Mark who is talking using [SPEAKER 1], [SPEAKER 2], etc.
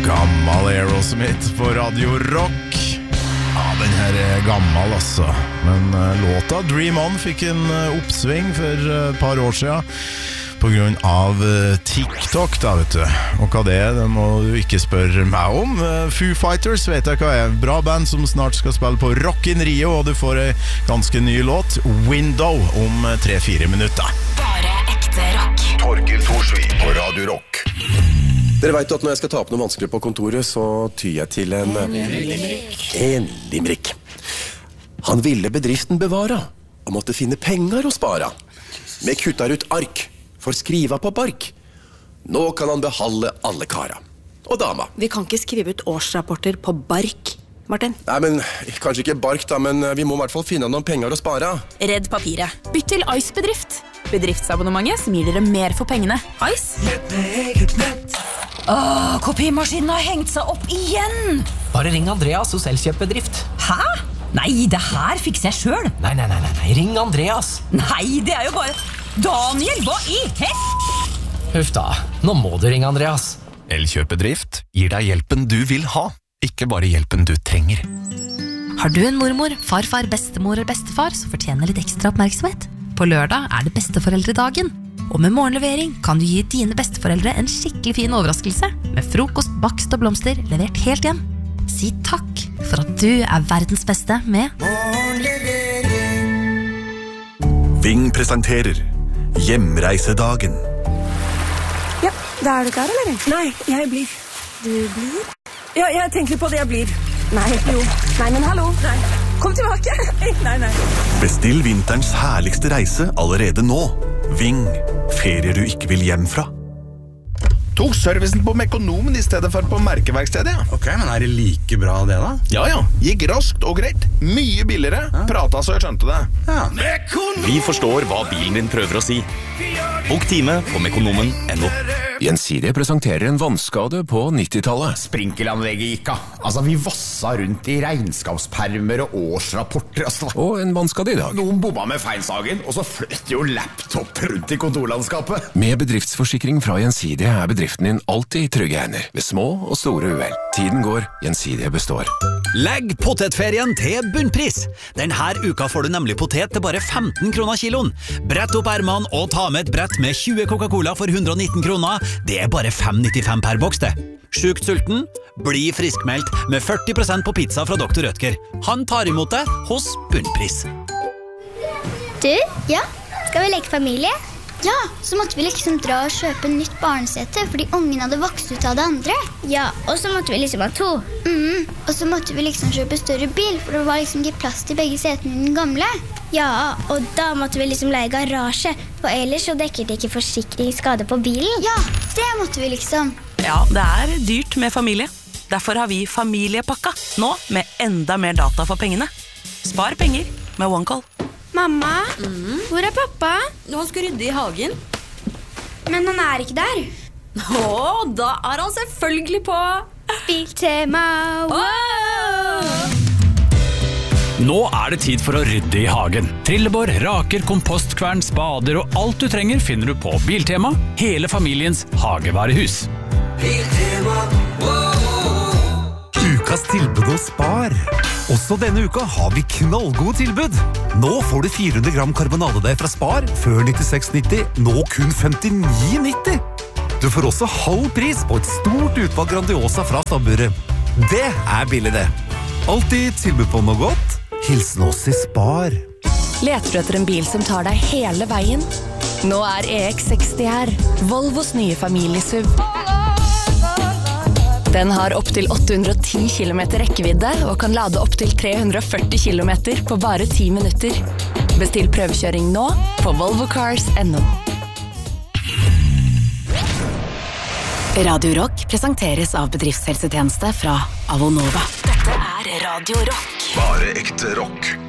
[SPEAKER 1] Gammal Aerosmith på Radio Rock. Ja, den her gammal altså. Men låta Dream On fikk en oppsving for et par år siden på grunn av TikTok da, vet du. Og hva det må du ikke spørre meg om. Foo Fighters vet jeg hva bra band som snart skal spille på Rock in Rio, og du får en ganske ny låt, Window, om 3-4 minutter.
[SPEAKER 2] Bare ekte rock.
[SPEAKER 3] Torgill Thorsvik på Radio Rock. Dere vet at når jeg skal ta opp noe vanskelig på kontoret, så tyr jeg til en limerick. Han ville bedriften bevara, og måtte finne penger å spara. Vi kuttar ut ark, for skriva på bark. Nå kan han behalde alle kara. Og dama.
[SPEAKER 4] Vi kan ikke skrive ut årsrapporter på bark, Martin.
[SPEAKER 3] Nei, men kanskje ikke bark da, men vi må I hvert fall finne noen penger å spara.
[SPEAKER 5] Redd papiret. Bytt til Ice-bedrift. Bedriftsabonnementet som gir dere mer for pengene. Ice.
[SPEAKER 2] Kopimaskinen har hengt seg opp igjen.
[SPEAKER 6] Bare ring Andreas hos Elkjøp-bedrift.
[SPEAKER 2] Hæ? Nei, det her fikser jeg selv.
[SPEAKER 6] Nei, ring Andreas.
[SPEAKER 2] Nei, det jo bare... Daniel, hva I
[SPEAKER 6] Huff da, nå må du ringe Andreas.
[SPEAKER 1] Elkjøp-bedrift gir deg hjelpen du vil ha, ikke bare hjelpen du trenger.
[SPEAKER 7] Har du en mormor, farfar, bestemor eller bestefar som fortjener litt ekstra oppmerksomhet? På lørdag det besteforeldredagen. Og med morgenlevering kan du gi dine besteforeldre en skikkelig fin overraskelse med frokost, bakst og blomster levert helt hjem. Si takk for at du verdens beste med
[SPEAKER 3] Ving presenterer Hjemreisedagen.
[SPEAKER 4] Ja, da du klar, eller? Nei, jeg blir. Du blir? Ja, jeg tenker på det jeg blir. Nei, jo. Nei, men hallo. Nei. Kom tilbake. Nei.
[SPEAKER 3] Bestill vinterens herligste reise allerede nå. Ving, ferier du ikke vil hjem fra.
[SPEAKER 1] Tok servicen på Mekonomen I stedet for på merkeverkstedet, ja.
[SPEAKER 8] Ok, men det like bra det da?
[SPEAKER 1] Ja, gikk raskt og greit. Mye billigere. Ja. Pratet så jeg skjønte det.
[SPEAKER 8] Ja.
[SPEAKER 9] Vi forstår hva bilen din prøver å si. Bok time på mekonomen.no.
[SPEAKER 3] Gjensidige presenterer en vannskade på 90-tallet.
[SPEAKER 10] Sprinkelanlegget gikk av. Altså, vi vassa rundt I regnskapspermer og årsrapporter. Altså.
[SPEAKER 3] Og en vannskade I dag.
[SPEAKER 10] Noen bomma med feilsagen, og så fløt jo laptop rundt I kontorlandskapet.
[SPEAKER 3] Med bedriftsforsikring fra Gjensidige bedriften din alltid I trygge hender, ved små og store uhell. Tiden går, Gjensidige består.
[SPEAKER 11] Legg potetferien til bunnpris. Denne uka får du nemlig potet til bare 15 kroner kiloen. Brett opp ermene og ta med et brett med 20 Coca-Cola for 119 kroner. Det bare 5,95 per boks det. Sjukt sulten? Bli friskmeldt med 40% på pizza fra Dr. Rødtger. Han tar imot det hos bunnpris.
[SPEAKER 12] Du, ja, skal vi leke familie? Ja, så måtte vi liksom dra og kjøpe nytt barnesete, fordi ungen hadde vokst ut av det andre. Ja, og så måtte vi liksom ha 2. Og så måtte vi liksom kjøpe større bil, for det var liksom ikke plass til begge setene I den gamle. Ja, og da måtte vi liksom leie garasje, for ellers så dekket det ikke forsikringsskade på bilen. Ja, det måtte vi liksom.
[SPEAKER 4] Ja, det dyrt med familie. Derfor har vi familiepakka, nå med enda mer data for pengene. Spar penger med OneCall.
[SPEAKER 12] Mamma, hvor pappa?
[SPEAKER 5] Han skal rydde I hagen.
[SPEAKER 12] Men han ikke der.
[SPEAKER 5] Da han selvfølgelig på
[SPEAKER 12] Biltema.
[SPEAKER 9] Nå det tid for å rydde I hagen. Trillebår, raker, kompostkvern, spader og alt du trenger finner du på Biltema, hele familiens hagevarehus.
[SPEAKER 13] Biltema, Ukas tilbud hos Spar. Også denne uka har vi knallgode tilbud. Nå får du 400 gram karbonadedeig fra Spar, før 96,90, nå kun 59,90. Du får også halv pris på et stort utvalg Grandiosa fra stabburet. Det billig det. Alltid tilbud på noe godt. Hilsen oss I Spar.
[SPEAKER 7] Leter du etter en bil som tar deg hele veien? Nå EX60 her, Volvos nye familiesuv. Den har opp til 810 kilometer rekkevidde og kan lade opp til 340 kilometer på bare 10 minutter. Bestill prøvekjøring nå på volvocars.no. Radio Rock presenteres av bedriftshelsetjeneste fra Avonova.
[SPEAKER 2] Dette Radio Rock.
[SPEAKER 3] Bare ekte rock.